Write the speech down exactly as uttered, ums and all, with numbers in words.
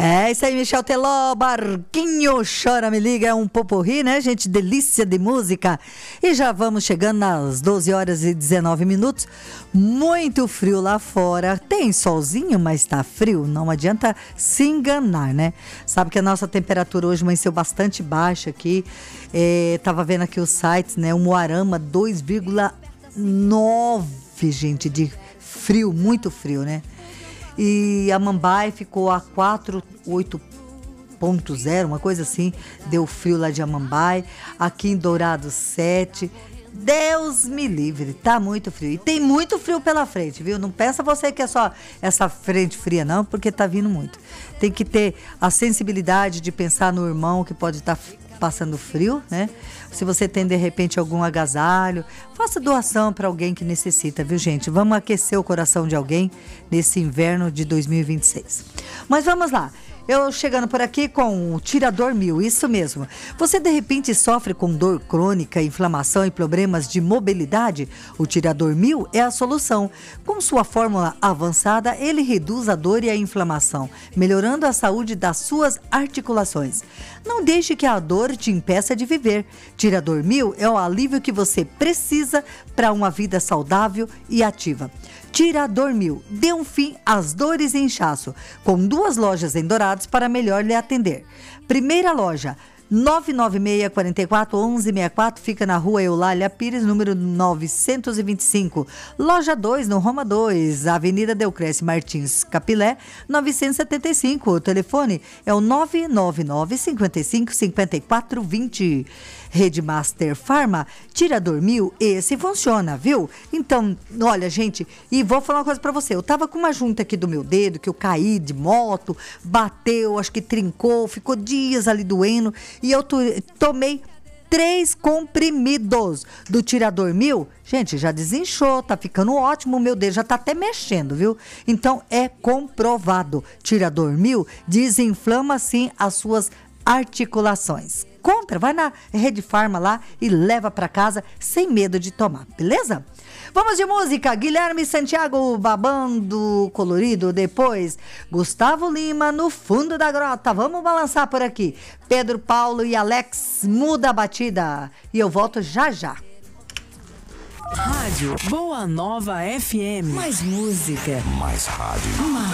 É isso aí, Michel Teló, Barquinho, Chora Me Liga, é um poporri, né, gente? Delícia de música. E já vamos chegando nas doze horas e dezenove minutos. Muito frio lá fora. Tem solzinho, mas tá frio. Não adianta se enganar, né? Sabe que a nossa temperatura hoje amanheceu bastante baixa aqui. É, tava vendo aqui os sites, né? O Moarama, dois vírgula nove, gente, de frio, muito frio, né? E a Amambai ficou a quatro, oito ponto zero, uma coisa assim. Deu frio lá de Amambai. Aqui em Dourados, sete. Deus me livre, tá muito frio. E tem muito frio pela frente, viu? Não pensa você que é só essa frente fria, não, porque tá vindo muito. Tem que ter a sensibilidade de pensar no irmão que pode estar passando frio, né? Se você tem, de repente, algum agasalho, faça doação para alguém que necessita, viu, gente? Vamos aquecer o coração de alguém nesse inverno de dois mil e vinte e seis. Mas vamos lá. Eu chegando por aqui com o Tirador Mil, isso mesmo. Você de repente sofre com dor crônica, inflamação e problemas de mobilidade? O Tirador Mil é a solução. Com sua fórmula avançada, ele reduz a dor e a inflamação, melhorando a saúde das suas articulações. Não deixe que a dor te impeça de viver. Tirador Mil é o alívio que você precisa para uma vida saudável e ativa. Tirador Mil, dê um fim às dores e inchaço, com duas lojas em Dourados para melhor lhe atender. Primeira loja, nove nove seis, quatro quatro, um um seis quatro, fica na rua Eulália Pires, número novecentos e vinte e cinco. Loja dois, no Roma dois, Avenida Delcresce Martins Capilé, novecentos e setenta e cinco. O telefone é o nove nove nove, cinco cinco, cinco quatro dois zero. Rede Master Pharma, Tirador Mil, esse funciona, viu? Então, olha, gente, e vou falar uma coisa pra você. Eu tava com uma junta aqui do meu dedo, que eu caí de moto, bateu, acho que trincou, ficou dias ali doendo, e eu to- tomei três comprimidos do Tirador Mil. Gente, já desinchou, tá ficando ótimo, o meu dedo já tá até mexendo, viu? Então, é comprovado. Tirador Mil desinflama, sim, as suas articulações. Compra, vai na Rede Farma lá e leva para casa sem medo de tomar, beleza? Vamos de música, Guilherme Santiago, Babando Colorido, depois Gustavo Lima, No Fundo da Grota, vamos balançar por aqui, Pedro Paulo e Alex, Muda a Batida, e eu volto já já. Rádio Boa Nova F M, mais música, mais rádio. mais